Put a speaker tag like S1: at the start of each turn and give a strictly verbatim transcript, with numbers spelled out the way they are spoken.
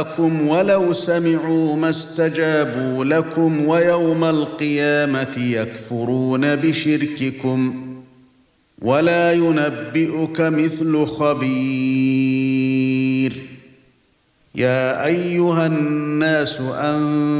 S1: شُرَكَاءَكُمْ وَلَوْ سَمِعُوا مَا اسْتَجَابُوا لَكُمْ وَيَوْمَ الْقِيَامَةِ يَكْفُرُونَ بِشِرْكِكُمْ وَلَا يُنَبِّئُكَ مِثْلُ خَبِيرٍ. يَا أَيُّهَا النَّاسُ أَنتُمْ